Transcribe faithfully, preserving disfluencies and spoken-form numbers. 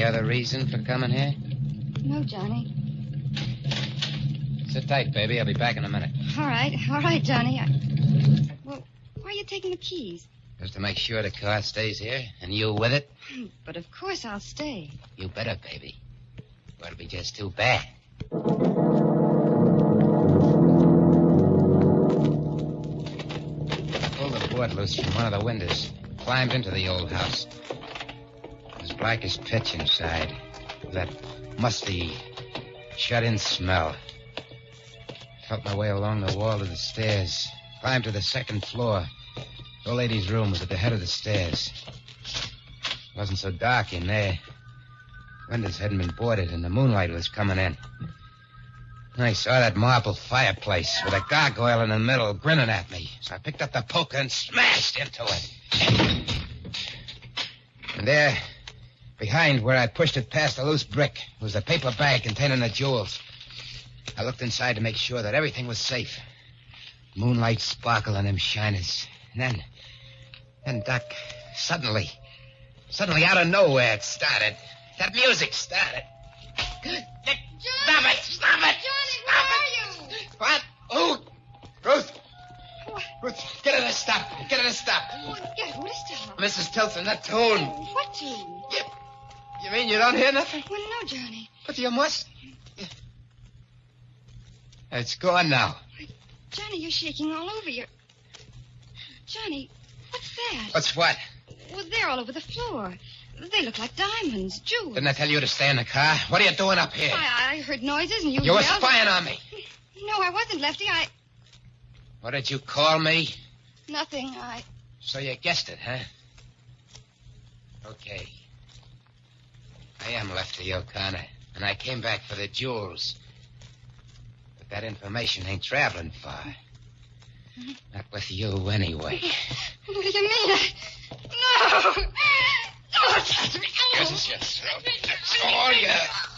Any other reason for coming here? No, Johnny. Sit tight, baby. I'll be back in a minute. All right. All right, Johnny. I... Well, why are you taking the keys? Just to make sure the car stays here, and you with it. But of course I'll stay. You better, baby. Or it'll be just too bad. Board loose from one of the windows. Climbed into the old house. It was black as pitch inside. That musty, shut-in smell. Felt my way along the wall to the stairs. Climbed to the second floor. The old lady's room was at the head of the stairs. It wasn't so dark in there. Windows hadn't been boarded, and the moonlight was coming in. I saw that marble fireplace with a gargoyle in the middle grinning at me. So I picked up the poker and smashed into it. And there, behind where I pushed it past a loose brick, was a paper bag containing the jewels. I looked inside to make sure that everything was safe. Moonlight sparkled on them shiners. And then, then, Doc, suddenly, suddenly out of nowhere it started. That music started. Stop it! Stop it! Johnny, Stop where it. are you? What? Who? Ruth! What? Ruth, get her to stop. Get her to stop. Oh, get who to stop? Missus Tilson, that tune. What tune? You, you mean you don't hear nothing? Well, no, Johnny. But you must. It's gone now. Johnny, you're shaking all over. You're... Johnny, what's that? What's what? Well, they're all over the floor. They look like diamonds, jewels. Didn't I tell you to stay in the car? What are you doing up here? I, I heard noises and you You were yelled. spying on me. No, I wasn't, Lefty. I... What did you call me? Nothing. I... So you guessed it, huh? Okay. I am Lefty O'Connor, and I came back for the jewels. But that information ain't traveling far. Not with you, anyway. What do you mean? I... No! Oh, Yes, yes. Oh, yeah.